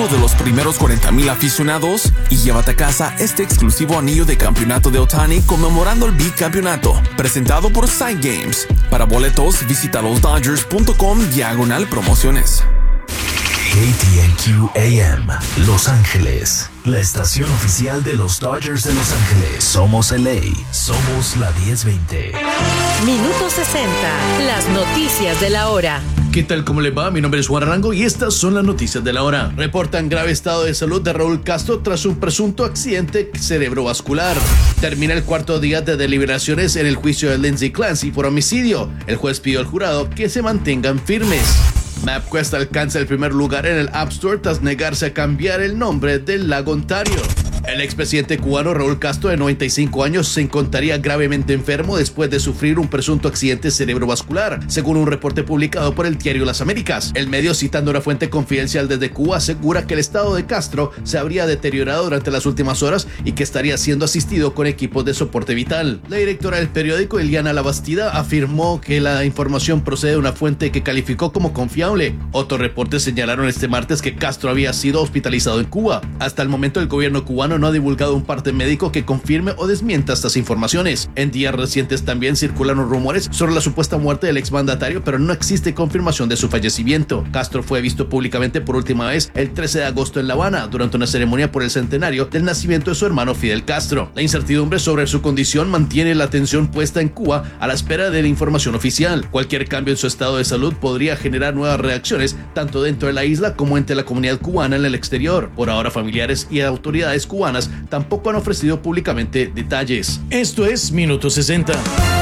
uno de los primeros 40,000 aficionados y llévate a casa este exclusivo anillo de campeonato de Ohtani conmemorando el bicampeonato, presentado por Side Games. Para boletos, visita losdodgers.com/promociones. KTNQ AM, Los Ángeles, la estación oficial de los Dodgers de Los Ángeles. Somos LA, somos la 1020. Minuto 60, las noticias de la hora. ¿Qué tal? ¿Cómo les va? Mi nombre es Juan Arango y estas son las noticias de la hora. Reportan grave estado de salud de Raúl Castro tras un presunto accidente cerebrovascular. Termina el cuarto día de deliberaciones en el juicio de Lindsey Clancy por homicidio. El juez pidió al jurado que se mantengan firmes. MapQuest alcanza el primer lugar en el App Store tras negarse a cambiar el nombre del lago Ontario. El expresidente cubano Raúl Castro, de 95 años, se encontraría gravemente enfermo después de sufrir un presunto accidente cerebrovascular, según un reporte publicado por el diario Las Américas. El medio, citando una fuente confidencial desde Cuba, asegura que el estado de Castro se habría deteriorado durante las últimas horas y que estaría siendo asistido con equipos de soporte vital. La directora del periódico, Eliana Labastida, afirmó que la información procede de una fuente que calificó como confiable. Otros reportes señalaron este martes que Castro había sido hospitalizado en Cuba. Hasta el momento, el gobierno cubano no ha divulgado un parte médico que confirme o desmienta estas informaciones. En días recientes también circularon rumores sobre la supuesta muerte del exmandatario, pero no existe confirmación de su fallecimiento. Castro fue visto públicamente por última vez el 13 de agosto en La Habana, durante una ceremonia por el centenario del nacimiento de su hermano Fidel Castro. La incertidumbre sobre su condición mantiene la atención puesta en Cuba a la espera de la información oficial. Cualquier cambio en su estado de salud podría generar nuevas reacciones, tanto dentro de la isla como entre la comunidad cubana en el exterior. Por ahora, familiares y autoridades cubanas tampoco han ofrecido públicamente detalles. Esto es Minuto 60.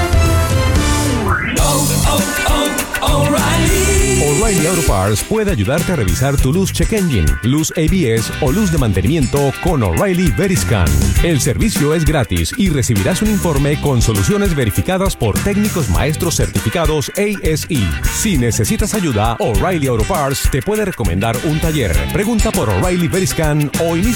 O'Reilly Auto Parts puede ayudarte a revisar tu luz check engine, luz ABS o luz de mantenimiento con O'Reilly Veriscan. El servicio es gratis y recibirás un informe con soluciones verificadas por técnicos maestros certificados ASE. Si necesitas ayuda, O'Reilly Auto Parts te puede recomendar un taller. Pregunta por O'Reilly Veriscan o inicia